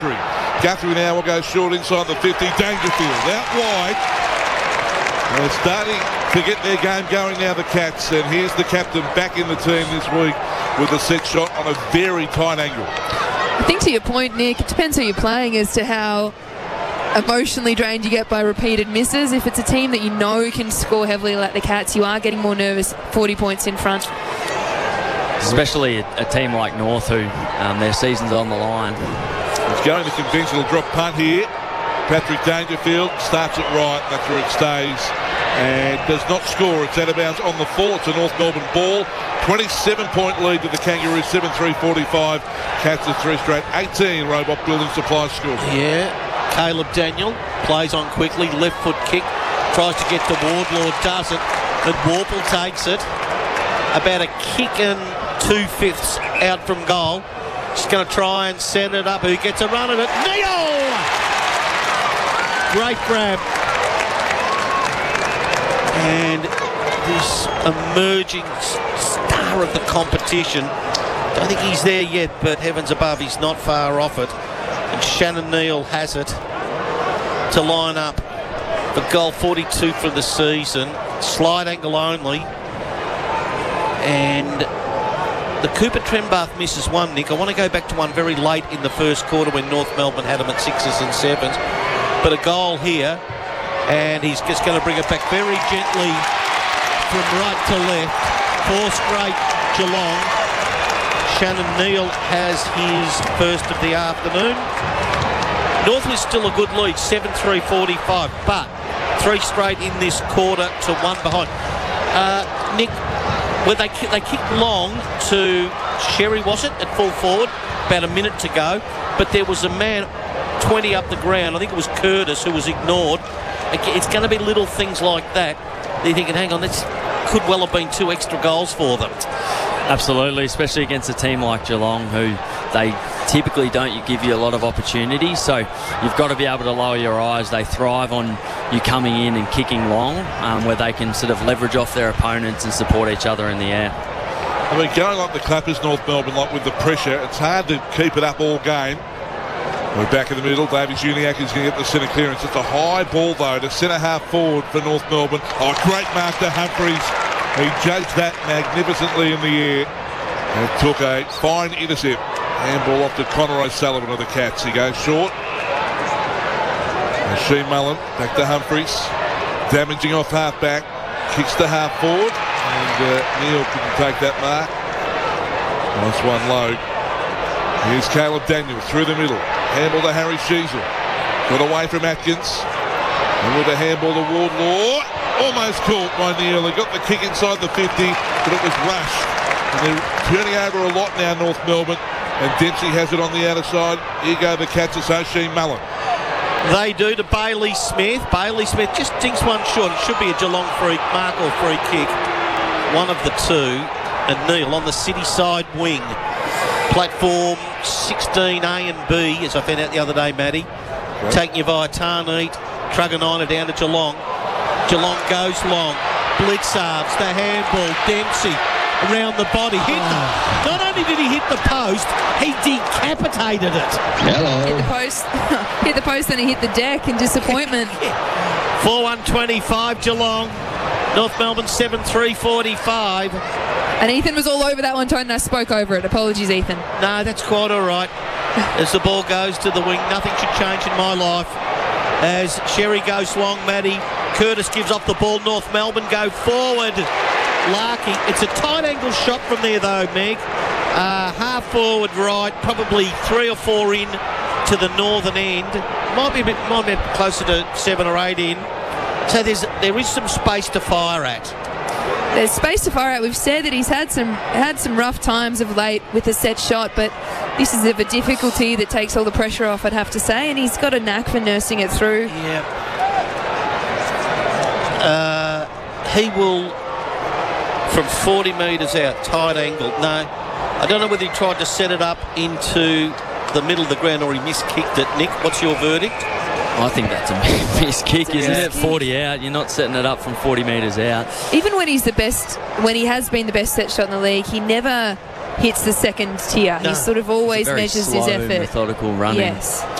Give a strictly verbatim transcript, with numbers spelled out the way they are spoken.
Guthrie now will go short inside the fifty. Dangerfield out wide. They're starting to get their game going now, the Cats. And here's the captain back in the team this week with a set shot on a very tight angle. I think to your point, Nick, it depends who you're playing as to how emotionally drained you get by repeated misses. If it's a team that you know can score heavily like the Cats, you are getting more nervous forty points in front. Especially a, a team like North who um, their season's on the line. It's going to conventional drop punt here. Patrick Dangerfield starts it right, that's where it stays, and does not score. It's out of bounds on the full. It's a North Melbourne ball. twenty-seven point lead to the Kangaroos, seven three forty-five. Cats are three straight, eighteen. Robot Building Supplies score. Yeah, Caleb Daniel plays on quickly, left foot kick, tries to get to Wardlaw, doesn't, and Warple takes it. About a kick and two-fifths out from goal. She's going to try and set it up. Who gets a run at it? Neil! Great grab. And this emerging star of the competition. Don't think he's there yet, but heavens above, he's not far off it. And Shannon Neal has it to line up for goal forty-two for the season. Slide angle only. And the Cooper Trembath misses one, Nick. I want to go back to one very late in the first quarter when North Melbourne had them at sixes and sevens. But a goal here, and he's just going to bring it back very gently from right to left. Four straight Geelong. Shannon Neal has his first of the afternoon. North was still a good lead, seven three forty-five, but three straight in this quarter to one behind. Uh, Nick, Well, they, they kicked long to Sherry, was it, at full forward, about a minute to go. But there was a man twenty up the ground. I think it was Curtis who was ignored. It's going to be little things like that. They're thinking, hang on, this could well have been two extra goals for them. Absolutely, especially against a team like Geelong who they typically don't give you a lot of opportunity. So you've got to be able to lower your eyes. They thrive on you coming in and kicking long, um, where they can sort of leverage off their opponents and support each other in the air. I mean, going like the Clappers, North Melbourne, like with the pressure, it's hard to keep it up all game. We're back in the middle. David Juniak is going to get the centre clearance. It's a high ball, though, to centre half forward for North Melbourne. Oh, great mark to Humphreys. He judged that magnificently in the air and took a fine intercept. Handball off to Connor O'Sullivan of the Cats. He goes short. Sheen Mullen back to Humphreys. Damaging off half back. Kicks to half forward. And uh, Neil couldn't take that mark. Nice one low. Here's Caleb Daniel through the middle. Handball to Harry Sheasel. Got away from Atkins. And with a handball to Wardlaw. Almost caught by Neil. He got the kick inside the fifty, but it was rushed. And they're turning over a lot now, North Melbourne. And Dempsey has it on the outer side. Here go the Cats. It's O'Sheen Mullen. They do to Bailey Smith. Bailey Smith just dinks one short. It should be a Geelong free mark or free kick. One of the two. And Neil on the City side wing. Platform sixteen A and B, as I found out the other day, Matty. Okay. Taking you via Tarneet. Truganina down to Geelong. Geelong goes long. Blitzarves, the handball. Dempsey around the body. Hit the, not only did he hit the post, he decapitated it. Hello. Hit the post. hit the post, then he hit the deck in disappointment. four one twenty-five Geelong. North Melbourne seven three forty-five. And Ethan was all over that one, Tony. I spoke over it. Apologies, Ethan. No, that's quite all right. As the ball goes to the wing, nothing should change in my life. As Sherry goes long, Matty. Curtis gives off the ball. North Melbourne go forward. Larky. It's a tight angle shot from there, though, Meg. Uh, half forward right, probably three or four in to the northern end. Might be a bit, might be closer to seven or eight in. So there's there is some space to fire at. There's space to fire at. We've said that he's had some had some rough times of late with a set shot, but this is of a difficulty that takes all the pressure off, I'd have to say, and he's got a knack for nursing it through. Yeah. Uh, he will, from forty metres out, tight angle. No, I don't know whether he tried to set it up into the middle of the ground or he miskicked it. Nick, what's your verdict? I think that's a miss kick, isn't miss it? kick. forty out, you're not setting it up from forty metres out. Even when he's the best, when he has been the best set shot in the league, he never hits the second tier. No. He sort of always Very measures slow, his effort. methodical running. Yes.